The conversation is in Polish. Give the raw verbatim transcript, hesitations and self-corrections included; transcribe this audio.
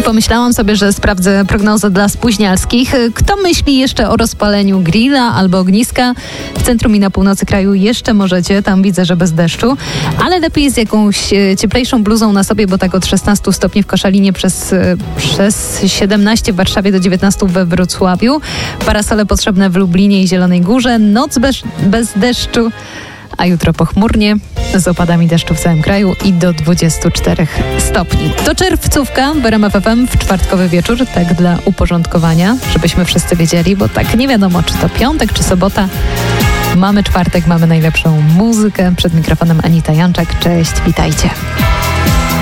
Pomyślałam sobie, że sprawdzę prognozę dla spóźnialskich. Kto myśli jeszcze o rozpaleniu grilla albo ogniska? W centrum i na północy kraju jeszcze możecie, tam widzę, że bez deszczu, ale lepiej z jakąś cieplejszą bluzą na sobie, bo tak od szesnastu stopni w Koszalinie przez, przez siedemnaście w Warszawie do dziewiętnastu we Wrocławiu. Parasole potrzebne w Lublinie i Zielonej Górze. Noc bez, bez deszczu, a jutro pochmurnie z opadami deszczu w całym kraju i do dwudziestu czterech stopni. To czerwcówka w R M F F M w czwartkowy wieczór, tak dla uporządkowania, żebyśmy wszyscy wiedzieli, bo tak nie wiadomo, czy to piątek, czy sobota. Mamy czwartek, mamy najlepszą muzykę. Przed mikrofonem Anita Janczak. Cześć, witajcie.